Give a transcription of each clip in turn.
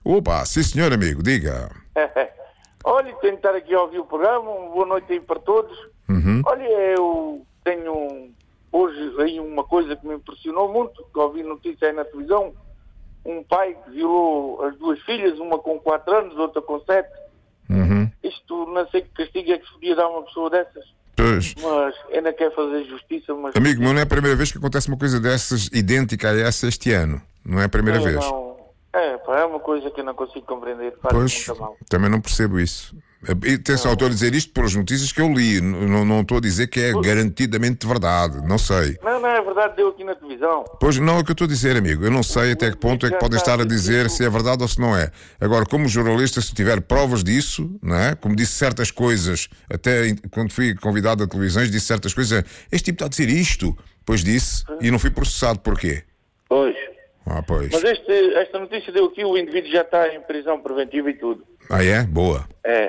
Opa, sim senhor amigo, diga. Olha, tenho de estar aqui a ouvir o programa. Uma boa noite aí para todos. Olha, eu tenho hoje aí uma coisa que me impressionou muito, que ouvi notícia aí na televisão. Um pai que violou as duas filhas, uma com 4 anos, outra com 7. Isto, não sei que castigo é que se podia dar a uma pessoa dessas. Pois. Mas ainda quer fazer justiça. Mas Amigo, não é a primeira vez que acontece uma coisa dessas idêntica a essa este ano. Não é a primeira vez. Não, é uma coisa que eu não consigo compreender. Faz Pois, muito mal. também não percebo isso. E atenção, estou a dizer isto pelas notícias que eu li. Não estou a dizer que é garantidamente verdade. Não sei. Não é verdade, deu aqui na televisão. Pois não é o que eu estou a dizer, amigo. Eu não sei até que ponto é que podem estar a dizer se é verdade ou se não é. Agora, como jornalista, se tiver provas disso, não é? Como disse certas coisas, até quando fui convidado a televisões, disse certas coisas. Este tipo está a dizer isto. Pois disse, e não fui processado. Porquê? Pois. Pois. Mas esta notícia deu aqui, o indivíduo já está em prisão preventiva e tudo. Ah, é? Boa.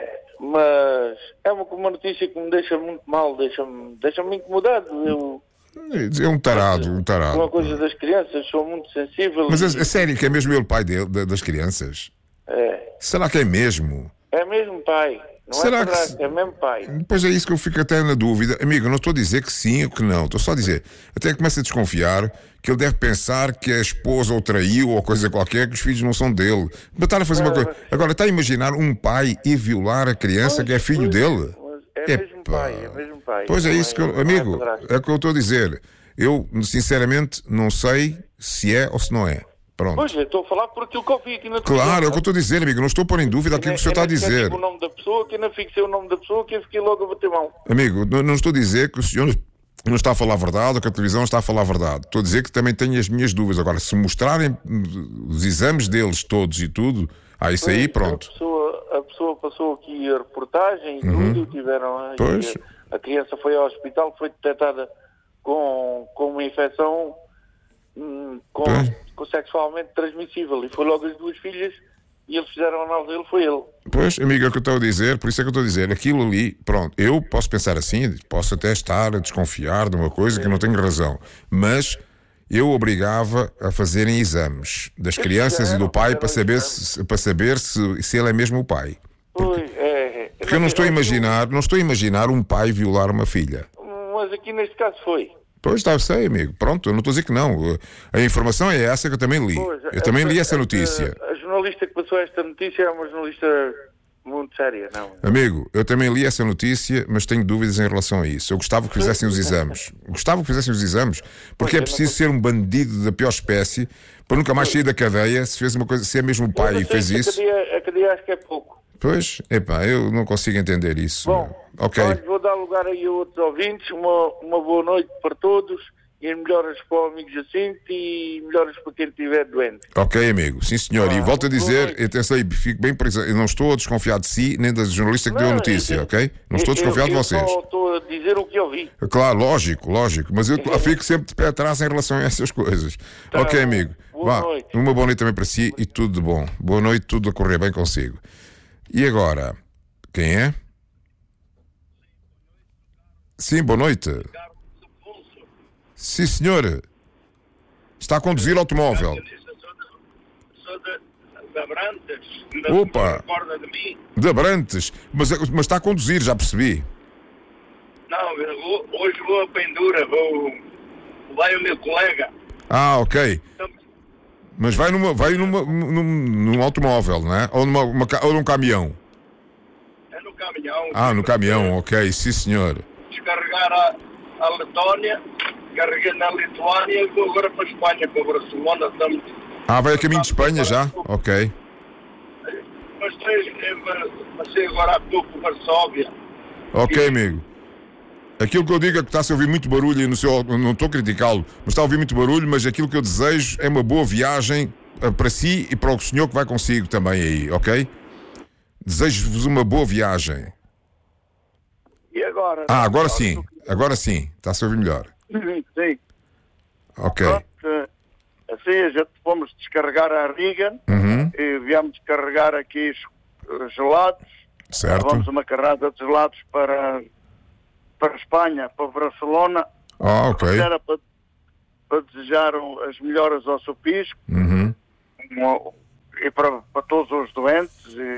Mas é uma notícia que me deixa muito mal, deixa-me incomodado. É um tarado. Uma coisa das crianças, sou muito sensível. Mas a sério que é mesmo ele pai das crianças? Será que é mesmo? É mesmo pai. Não Será é verdade, que... é mesmo pai. Pois é isso que eu fico até na dúvida. Amigo, eu não estou a dizer que sim ou que não. Estou só a dizer. Até começo a desconfiar que ele deve pensar que a esposa o traiu ou coisa qualquer, que os filhos não são dele. Para estar a fazer uma coisa... Agora, está a imaginar um pai ir violar a criança que é filho dele? É mesmo pai. Pois é isso que eu... Amigo, é o que eu estou a dizer. Eu, sinceramente, não sei se é ou se não é. Pronto. Pois, eu estou a falar por aquilo que eu vi aqui na televisão. Claro, é o que eu estou a dizer, amigo. Não estou a pôr em dúvida aquilo que o senhor está a dizer. Eu não o nome da pessoa, que eu não fixei o nome da pessoa, que eu fiquei logo a bater mão. Amigo, não estou a dizer que o senhor não está a falar a verdade ou que a televisão está a falar a verdade. Estou a dizer que também tenho as minhas dúvidas. Agora, se mostrarem os exames deles todos e tudo, isso aí, pronto. A pessoa passou aqui a reportagem e tudo, tiveram... Pois. A criança foi ao hospital, foi detectada com uma infecção sexualmente transmissível, e foi logo as duas filhas e eles fizeram a análise dele, foi ele. Pois, amigo, é o que eu estou a dizer, por isso é que eu estou a dizer, aquilo ali, pronto, eu posso pensar assim, posso até estar a desconfiar de uma coisa que não tenho razão, mas eu obrigava a fazerem exames das crianças e do pai para saber se ele é mesmo o pai. Porque eu não estou a imaginar um pai violar uma filha. Mas aqui neste caso foi. Pois, sei, amigo. Pronto, eu não estou a dizer que não. A informação é essa que eu também li. Eu também li essa notícia. A jornalista que passou esta notícia é uma jornalista muito séria, não? Amigo, eu também li essa notícia, mas tenho dúvidas em relação a isso. Eu gostava que fizessem os exames. Porque é preciso ser um bandido da pior espécie para nunca mais sair da cadeia se fez uma coisa, se é mesmo o pai e fez isso. A cadeia acho que é pouco. Pois, eu não consigo entender isso. Bom, ok. Vou dar lugar aí a outros ouvintes. Uma boa noite para todos e melhoras para o amigo Jacinto e melhoras para quem estiver doente. Ok, amigo, sim senhor. E volto a dizer, atenção aí, fico bem preso. Eu não estou a desconfiar de si nem da jornalista que deu a notícia, ok? Não estou a desconfiar de vocês. Eu estou a dizer o que eu vi. Claro, lógico, mas eu fico sempre de pé atrás em relação a essas coisas. Ok, amigo. Boa noite. Uma boa noite também para si e tudo de bom. Boa noite, tudo a correr bem consigo. E agora, quem é? Sim, boa noite. Sim, senhor. Está a conduzir automóvel. Sou de Abrantes. Opa! Recorda de mim? De Abrantes. Mas está a conduzir, já percebi. Não, hoje vou a Pendura, vai o meu colega. Ok. Mas vai num automóvel, não é? Ou num caminhão? É no caminhão. No caminhão, ok, sim senhor. Descarregar a Letónia, carreguei na Lituânia e vou agora para a Espanha, para Barcelona. Vai a caminho de Espanha já? Ok. Mas passei agora há pouco para Varsóvia. Ok, amigo. Aquilo que eu digo é que está-se a ouvir muito barulho e não estou a criticá-lo, mas está a ouvir muito barulho, mas aquilo que eu desejo é uma boa viagem para si e para o senhor que vai consigo também aí, ok? Desejo-vos uma boa viagem. E agora? Agora sim. Está-se a ouvir melhor. Sim. Ok. Pronto, assim, já fomos descarregar a Riga e viemos descarregar aqui os gelados. Certo. Levamos uma carrada de gelados para a Espanha, para Barcelona. Ok. Era para desejar as melhoras ao seu pisco. e para todos os doentes.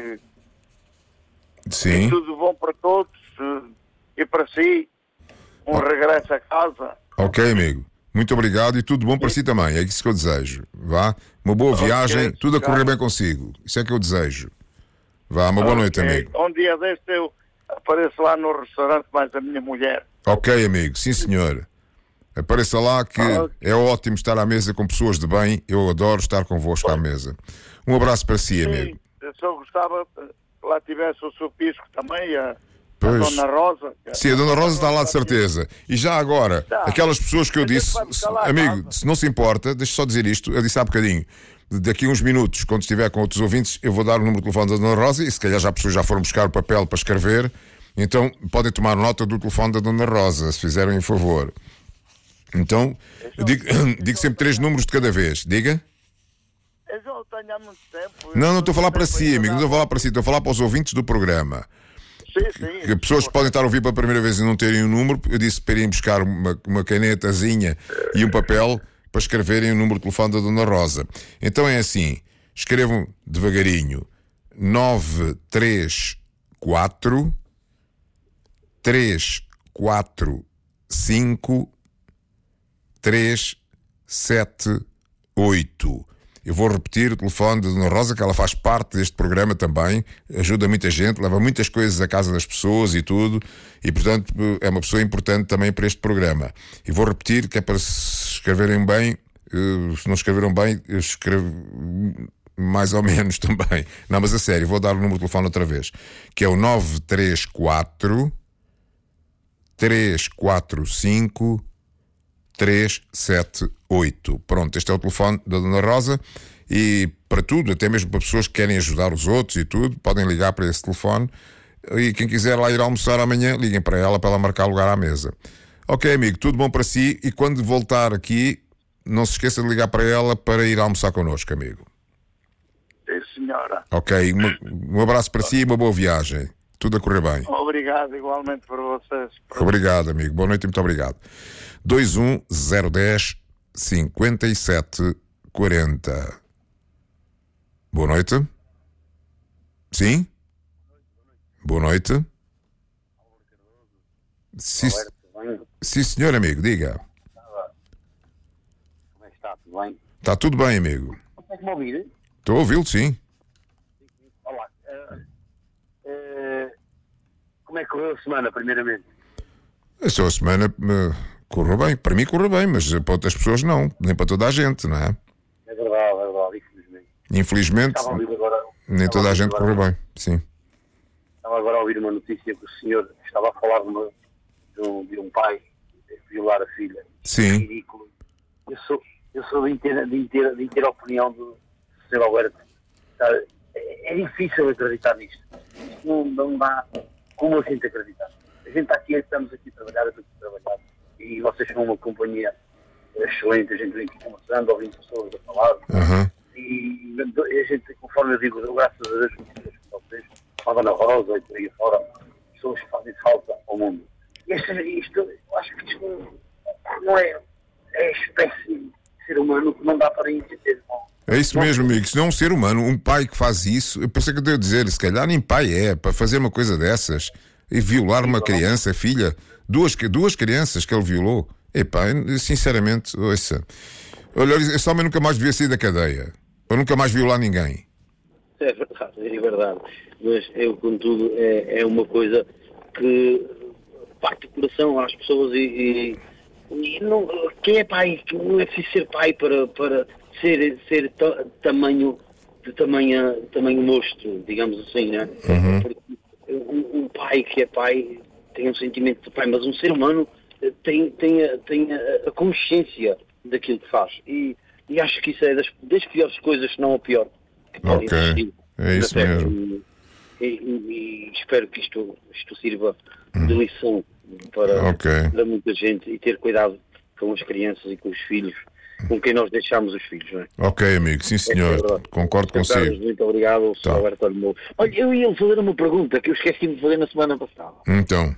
Sim. E tudo bom para todos. E para si, um regresso a casa. Ok, amigo. Muito obrigado e tudo bom para si também. É isso que eu desejo. Vá. Uma boa viagem, tudo a correr bem consigo. Isso é que eu desejo. Vá, uma boa noite, amigo. Um dia deste eu apareço lá no restaurante mais a minha mulher. Ok, amigo. Sim, senhor. Apareça lá que é ótimo estar à mesa com pessoas de bem. Eu adoro estar convosco à mesa. Um abraço para si, amigo. Eu só gostava que lá tivesse o seu pisco também, a Dona Rosa. Sim, a Dona Rosa está lá de certeza. E já agora, aquelas pessoas que eu disse, amigo, se não se importa, deixa só dizer isto, eu disse há bocadinho, daqui a uns minutos, quando estiver com outros ouvintes, eu vou dar o número de telefone da Dona Rosa e se calhar já as pessoas já foram buscar o papel para escrever, então podem tomar nota do telefone da Dona Rosa, se fizerem o favor. Então, digo sempre 3 números de cada vez. Diga. Eu já o tenho há muito tempo. Não estou a falar para si, amigo, não estou a falar para si, estou a falar para os ouvintes do programa. Sim. Que pessoas que podem estar a ouvir pela primeira vez e não terem um número, eu disse para irem buscar uma canetazinha e um papel para escreverem o número de telefone da Dona Rosa. Então é assim, escrevam devagarinho: 934 345 378. Eu vou repetir o telefone da Dona Rosa, que ela faz parte deste programa também, ajuda muita gente, leva muitas coisas à casa das pessoas e tudo, e portanto é uma pessoa importante também para este programa. E vou repetir, que é para se escreverem bem, se não escreveram bem, eu escrevo mais ou menos também. Não, mas a sério, vou dar o número de telefone outra vez, que é o 934 345 378. Pronto, este é o telefone da Dona Rosa e para tudo, até mesmo para pessoas que querem ajudar os outros e tudo, podem ligar para esse telefone e quem quiser lá ir almoçar amanhã, liguem para ela marcar lugar à mesa. Ok, amigo, tudo bom para si e quando voltar aqui, não se esqueça de ligar para ela para ir almoçar connosco, amigo. Sim, senhora. Ok, um abraço para si e uma boa viagem. Tudo a correr bem. Obrigado, igualmente para vocês. Obrigado, amigo. Boa noite e muito obrigado. 21010 5740. Boa noite. Sim? Boa noite. Sim, sim, senhor amigo, diga. Como é que está? Tudo bem? Está tudo bem, amigo. Consegue-me ouvir? Estou a ouvi-lo, sim. Olá. Como é que correu a semana, primeiramente? Esta semana correu bem. Para mim correu bem, mas para outras pessoas não. Nem para toda a gente, não é? É verdade, infelizmente. Infelizmente, nem toda a gente correu bem, sim. Estava agora a ouvir uma notícia que o senhor estava a falar de um pai violar a filha. Sim. É ridículo. Eu sou de inteira opinião do Sr. Alberto. É difícil acreditar nisto. Não dá como a gente acreditar. A gente está aqui, estamos aqui a trabalhar, e vocês são uma companhia excelente, a gente vem aqui conversando, ouvindo pessoas a falar, e a gente, conforme eu digo, graças a Deus, com vocês, a Dona Rosa e por aí fora, pessoas que fazem falta ao mundo. E isto, eu acho que isto não é espécie de ser humano que não dá para entender. É isso mesmo, amigo. Se não é um ser humano, um pai que faz isso, eu pensei que eu devo dizer, se calhar nem pai é, para fazer uma coisa dessas e violar uma criança, filha, duas crianças que ele violou. Epá, sinceramente, ouça, olha, esse homem nunca mais devia sair da cadeia, para nunca mais violar ninguém. É verdade. Mas eu, contudo, é uma coisa que parte do coração às pessoas e não, quem é pai, não é preciso ser pai para ser tamanho monstro, digamos assim, né? Porque um pai que é pai tem um sentimento de pai, mas um ser humano tem a consciência daquilo que faz. E acho que isso é das piores coisas, se não a pior, que pode existir. É isso mesmo. E espero que isto sirva de lição para muita gente e ter cuidado com as crianças e com os filhos, com quem nós deixamos os filhos, não é? Ok, amigo, sim senhor, concordo consigo. Carlos, muito obrigado, Sr. Alberto Armou. Olha, eu ia fazer uma pergunta que eu esqueci de fazer na semana passada. Então.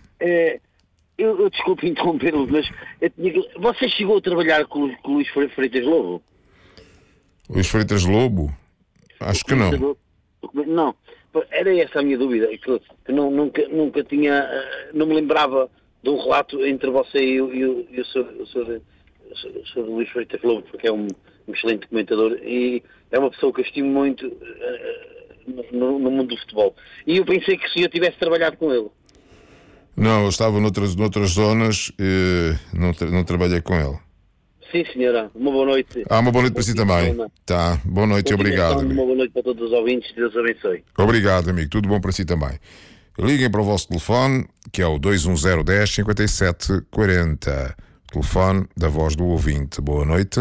Eu desculpe interrompê-lo, mas você chegou a trabalhar com o Luís Freitas Lobo? Luís Freitas Lobo? Acho que não. Não, era essa a minha dúvida, que nunca tinha, não me lembrava de um relato entre você e o Sr. Luís Freitas Lobo, porque é um excelente comentador e é uma pessoa que eu estimo muito no mundo do futebol. E eu pensei que se eu tivesse trabalhado com ele. Não, eu estava noutras zonas e não trabalhei com ele. Sim, senhora. Uma boa noite. Uma boa noite para si também. Tá, boa noite e obrigado. Uma boa noite para todos os ouvintes. Deus abençoe. Obrigado, amigo. Tudo bom para si também. Liguem para o vosso telefone, que é o 21010 5740. Telefone da voz do ouvinte. Boa noite.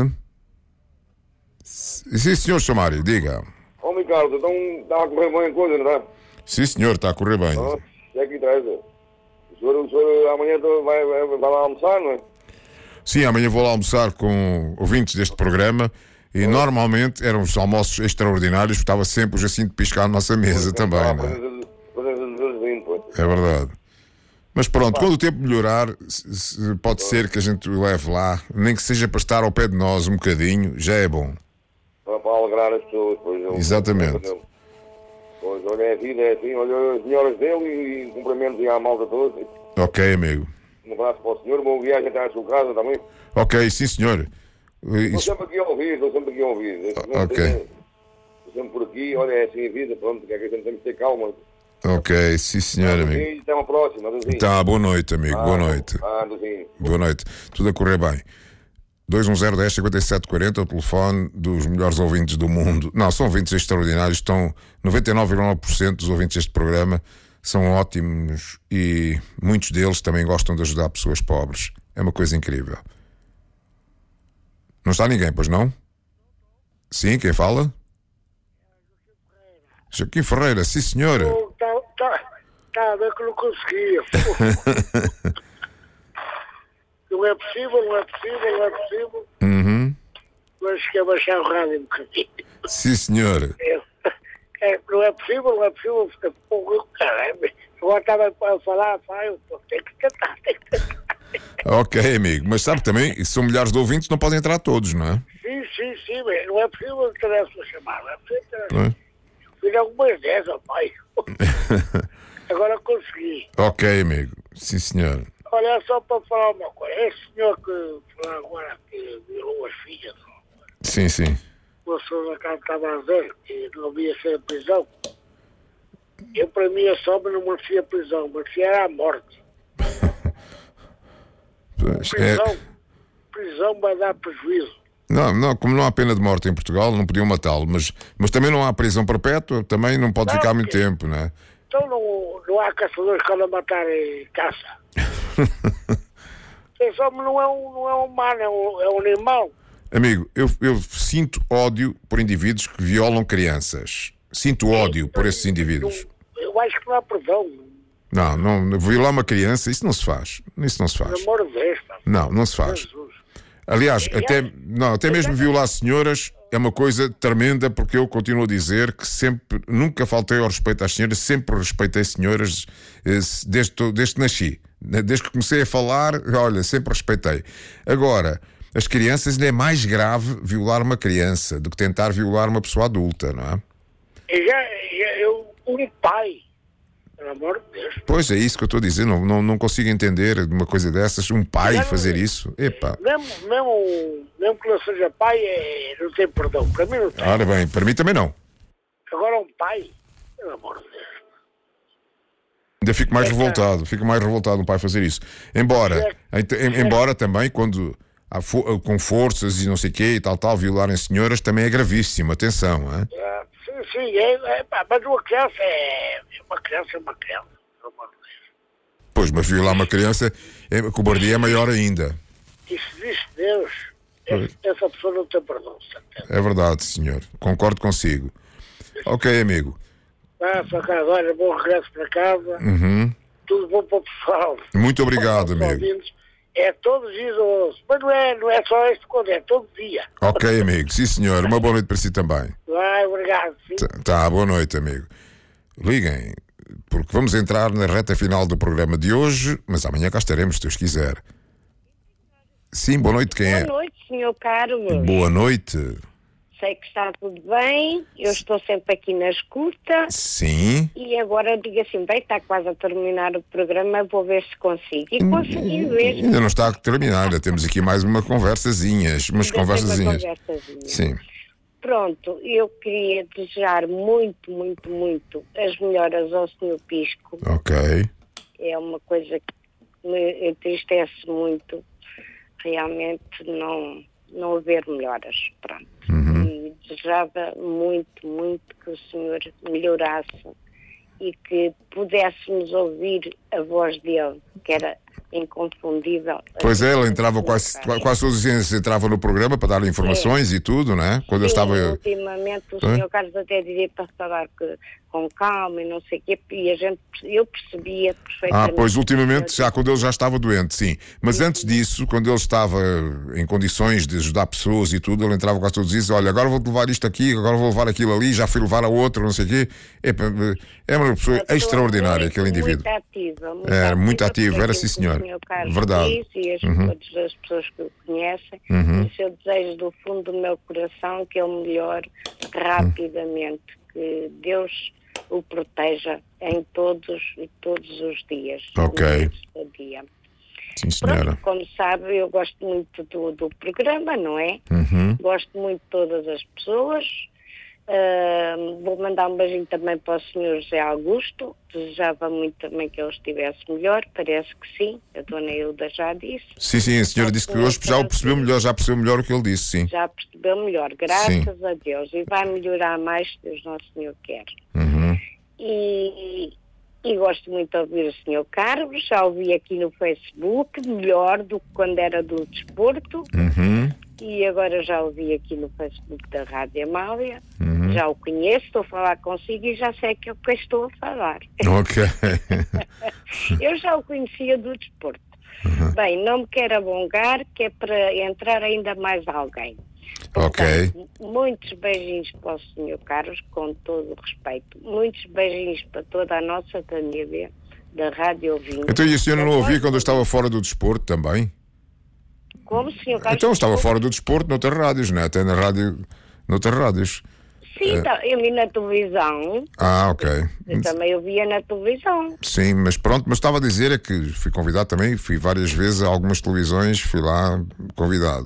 Sim, senhor Chamário, diga. Ricardo, então está a correr bem a coisa, não é? Sim, senhor, está a correr bem. É que interessa. O senhor amanhã vai lá almoçar, não é? Sim, amanhã vou lá almoçar com ouvintes deste programa e normalmente eram os almoços extraordinários, estava sempre o Jacinto Piscar na nossa mesa também, não é? É verdade. Mas pronto, quando o tempo melhorar, pode ser que a gente o leve lá, nem que seja para estar ao pé de nós um bocadinho, já é bom. Para alegrar as pessoas. Exatamente. Pois, olha, é assim, olha as senhoras dele e cumprimentos à malta toda. Ok, amigo. Um abraço para o senhor, boa viagem até à sua casa também. Ok, sim senhor. Estou sempre aqui a ouvir, Ok. Estou sempre por aqui, olha, é assim a vida, pronto, que é que a gente tem que ter calma. Ok, sim senhor, amigo. Até uma próxima, Aduzinho. Tá, boa noite, amigo, boa noite. Aduzinho. Boa noite, tudo a correr bem. 21010 5740, o telefone dos melhores ouvintes do mundo. Não, são ouvintes extraordinários, estão 99,9% dos ouvintes deste programa são ótimos e muitos deles também gostam de ajudar pessoas pobres. É uma coisa incrível. Não está ninguém, pois não? Sim, quem fala? Joaquim Ferreira, sim senhora. Está a ver que não conseguia. Não é possível. Uhum. Mas quer baixar o rádio um bocadinho. Sim senhora. Não é possível, fica pouco, caramba. Agora estava a falar, eu tenho que tentar. Ok, amigo, mas sabe também, se são milhares de ouvintes, não podem entrar todos, não é? Sim, mas não é possível que tivesse a chamar, não é possível. É? Fiz algumas 10, pai. Agora consegui. Ok, amigo, sim senhor. Olha, só para falar uma coisa, esse senhor que falou agora que violou as filhas, Sim. o senhor da casa estava a dizer que não havia ser prisão. Eu, para mim, a sobra não merecia prisão, merecia era a morte. Prisão vai dar prejuízo. Não, como não há pena de morte em Portugal, não podiam matá-lo, mas também não há prisão perpétua, também não pode ficar muito tempo, não é? Então não há caçadores que andam a matar em caça. Esse homem não é um humano, é um animal. Amigo, eu sinto ódio por indivíduos que violam crianças. Sinto ódio por esses indivíduos. Eu acho que não há perdão. Não, violar uma criança, isso não se faz. Pelo amor de Deus, pá. Não se faz. Jesus. Aliás, até mesmo violar senhoras é uma coisa tremenda, porque eu continuo a dizer que nunca faltei ao respeito às senhoras, sempre respeitei senhoras desde que nasci. Desde que comecei a falar, olha, sempre respeitei. Agora, as crianças, ainda é mais grave violar uma criança do que tentar violar uma pessoa adulta, não é? Um pai, pelo amor de Deus. Pois é isso que eu estou a dizer, não consigo entender uma coisa dessas, um pai fazer isso. Epa. Mesmo que não seja pai, não tem perdão. Para mim não tem. Ora bem, para mim também não. Agora um pai, pelo amor de Deus. Ainda fico mais revoltado um pai fazer isso. Embora também quando com forças e não sei o quê e tal, violarem senhoras também é gravíssimo, atenção, hein? Sim, mas uma criança é uma criança, pelo amor de Deus. Pois, mas violar uma criança, a cobardia é maior ainda. E se diz Deus, essa pessoa não tem perdão, certeza. É verdade, senhor, concordo consigo. Ok, amigo. Para casa, olha, bom regresso para casa. Uhum. Tudo bom para o pessoal. Muito obrigado, amigo. É todos os dias ouço. Mas não é só este quando é todo dia. Ok, amigo. Sim, senhor. Uma boa noite para si também. Obrigado. Sim. Tá, boa noite, amigo. Liguem, porque vamos entrar na reta final do programa de hoje, mas amanhã cá estaremos, se Deus quiser. Sim, boa noite, quem é? Boa noite, senhor Carlos. Boa noite. sei que está tudo bem, eu estou sempre aqui na escuta. Sim. E agora digo assim, bem, está quase a terminar o programa, vou ver se consigo. E consegui ver. Ainda não está a terminar, ainda temos aqui mais umas conversazinhas. Sim. Pronto, eu queria desejar muito, muito, muito as melhoras ao Sr. Pisco. Ok. É uma coisa que me entristece muito, realmente não haver melhoras. Pronto. E desejava muito, muito que o senhor melhorasse e que pudéssemos ouvir a voz dele, que era inconfundível. Pois é, ele entrava quase todos os dias, entrava no programa para dar informações e tudo, não é? Quando eu estava... ultimamente o Sr. Carlos até dizia para falar com calma e não sei o quê, e eu percebia perfeitamente. Pois ultimamente, já quando ele já estava doente, sim. Mas antes disso, quando ele estava em condições de ajudar pessoas e tudo, ele entrava quase todos os dias, olha, agora vou levar isto aqui, agora vou levar aquilo ali, já fui levar a outro, não sei o quê. É uma pessoa extraordinária, aquele indivíduo. Muito ativo, era sim, senhor. Verdade. E todas as pessoas que o conhecem, e eu desejo do fundo do meu coração que ele melhore rapidamente, que Deus o proteja em todos os dias. Ok. Dia. Sim, senhora. Pronto, como sabe, eu gosto muito do programa, não é? Gosto muito de todas as pessoas. Vou mandar um beijinho também para o Sr. José Augusto. Desejava muito também que ele estivesse melhor. Parece que sim. A dona Hilda já disse. Sim, a senhora disse que hoje já percebeu melhor o que ele disse, sim. Já percebeu melhor, graças a Deus. E vai melhorar mais se Deus Nosso Senhor quer. E gosto muito de ouvir o Sr. Carlos. Já ouvi aqui no Facebook, melhor do que quando era do desporto. E agora já ouvi aqui no Facebook da Rádio Amália. Já o conheço, estou a falar consigo e já sei que é o que estou a falar. Ok. Eu já o conhecia do desporto. Bem, não me quero alongar, que é para entrar ainda mais alguém. Portanto, muitos beijinhos para o Sr. Carlos, com todo o respeito. Muitos beijinhos para toda a nossa família da Rádio Ouvinte. Então, e a senhora não ouvia quando eu estava fora do desporto também? Como, Sr. Carlos? Então, estava fora do desporto noutras rádios, não é? Até noutras rádios. Sim, eu vi na televisão. Ok. Eu também ouvia na televisão. Sim, mas pronto, mas estava a dizer é que fui convidado também, fui várias vezes a algumas televisões, fui lá convidado.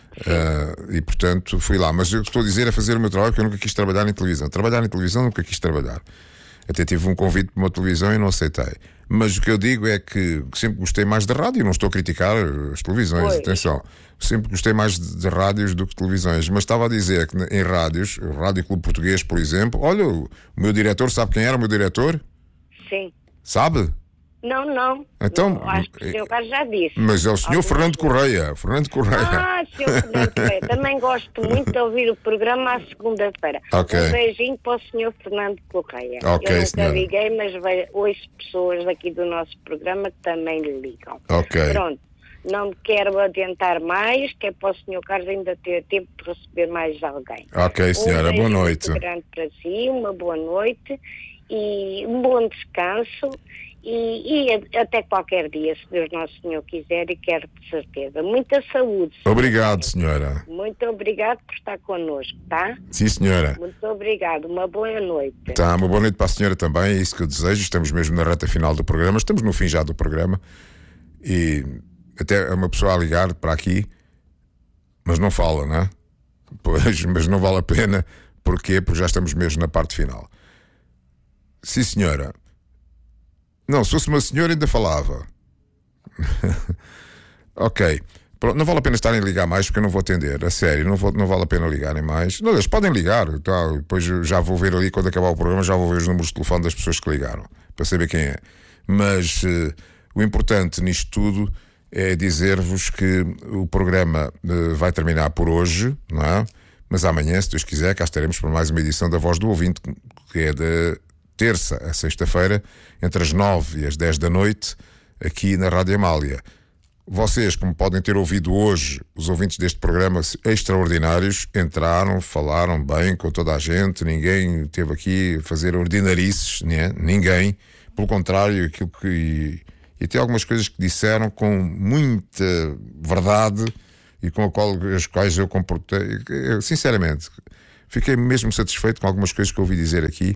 E portanto fui lá, mas eu estou a dizer a fazer o meu trabalho, porque eu nunca quis trabalhar em televisão. Trabalhar em televisão nunca quis trabalhar. Até tive um convite para uma televisão e não aceitei. Mas o que eu digo é que sempre gostei mais de rádio. Não estou a criticar as televisões, atenção. Sempre gostei mais de rádios do que televisões. Mas estava a dizer que em rádios, o Rádio Clube Português, por exemplo, olha, o meu diretor, sabe quem era o meu diretor? Sim. Sabe? Não. Então, acho que o Sr. Carlos já disse. Mas é o Sr. Fernando Correia. Sr. Fernando Correia. Também gosto muito de ouvir o programa à segunda-feira. Um beijinho para o Sr. Fernando Correia. Eu nunca liguei, mas ouço pessoas aqui do nosso programa que também lhe ligam. Pronto. Não me quero adiantar mais, que é para o Sr. Carlos ainda ter tempo de receber mais alguém. Ok, senhora. Boa noite. Um beijo grande para si, uma boa noite e um bom descanso. E até qualquer dia, se Deus Nosso Senhor quiser, e quero de certeza. Muita saúde. Obrigado, senhora. Muito obrigado por estar connosco, tá? Sim, senhora. Muito obrigado. Uma boa noite. Tá, uma boa noite para a senhora também, é isso que eu desejo. Estamos mesmo na reta final do programa, estamos no fim já do programa. E até uma pessoa a ligar para aqui, mas não fala, não é? Pois, mas não vale a pena. Porquê? Porque já estamos mesmo na parte final. Sim, senhora. Não, se fosse uma senhora ainda falava. Ok. Pronto, não vale a pena estarem a ligar mais porque eu não vou atender. A sério, não vale a pena ligarem mais. Não, eles podem ligar. Tá, depois já vou ver ali, quando acabar o programa, já vou ver os números de telefone das pessoas que ligaram, para saber quem é. Mas o importante nisto tudo é dizer-vos que o programa vai terminar por hoje, não é? Mas amanhã, se Deus quiser, cá estaremos para mais uma edição da Voz do Ouvinte, que é da terça a sexta-feira, entre as 9 e as 10 da noite, aqui na Rádio Amália. Vocês, como podem ter ouvido hoje, os ouvintes deste programa extraordinários, entraram, falaram bem com toda a gente, ninguém teve aqui a fazer ordinarices, né? Ninguém. Pelo contrário, aquilo que... E até algumas coisas que disseram com muita verdade e com as quais eu comportei. Sinceramente, fiquei mesmo satisfeito com algumas coisas que ouvi dizer aqui,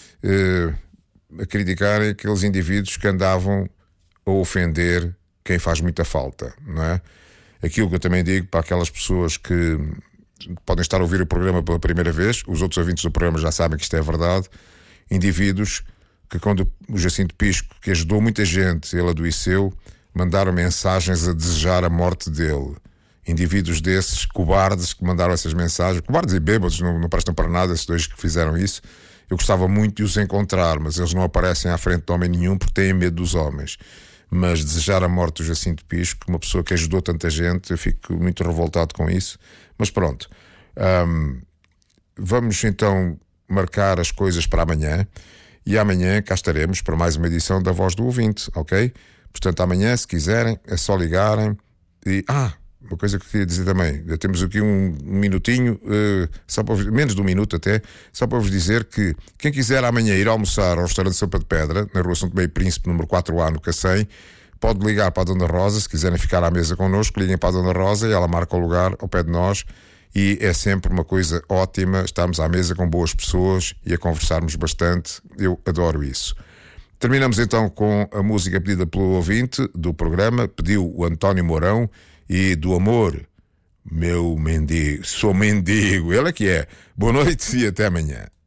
a criticarem aqueles indivíduos que andavam a ofender quem faz muita falta, não é? Aquilo que eu também digo para aquelas pessoas que podem estar a ouvir o programa pela primeira vez, os outros ouvintes do programa já sabem que isto é verdade, indivíduos que, quando o Jacinto Pisco, que ajudou muita gente, ele adoeceu, mandaram mensagens a desejar a morte dele. Indivíduos desses, cobardes, que mandaram essas mensagens, cobardes e bêbados, não prestam para nada esses dois que fizeram isso. Eu gostava muito de os encontrar, mas eles não aparecem à frente de homem nenhum porque têm medo dos homens. Mas desejar a morte do Jacinto Pisco, uma pessoa que ajudou tanta gente, eu fico muito revoltado com isso. Mas pronto, vamos então marcar as coisas para amanhã, e amanhã cá estaremos para mais uma edição da Voz do Ouvinte, ok? Portanto, amanhã, se quiserem, é só ligarem. E uma coisa que eu queria dizer também, já temos aqui um minutinho, só para menos de um minuto até, só para vos dizer que quem quiser amanhã ir almoçar ao restaurante Sopa de Pedra, na rua São Tomé e Príncipe, número 4A, no Cacém, pode ligar para a Dona Rosa. Se quiserem ficar à mesa connosco, liguem para a Dona Rosa e ela marca o lugar ao pé de nós, e é sempre uma coisa ótima estarmos à mesa com boas pessoas e a conversarmos bastante. Eu adoro isso. Terminamos então com a música pedida pelo ouvinte do programa, pediu o António Mourão, e do Amor, meu mendigo, sou mendigo, ele é que é. Boa noite e até amanhã.